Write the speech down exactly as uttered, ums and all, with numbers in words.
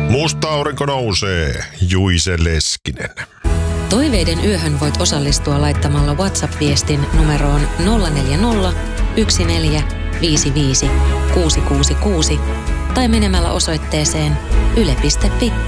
Musta aurinko nousee, Juise Leskinen. Toiveiden yöhön voit osallistua laittamalla WhatsApp-viestin numeroon nolla neljä nolla, yksi neljä, viisi viisi, kuusi kuusi kuusi tai menemällä osoitteeseen yle piste fi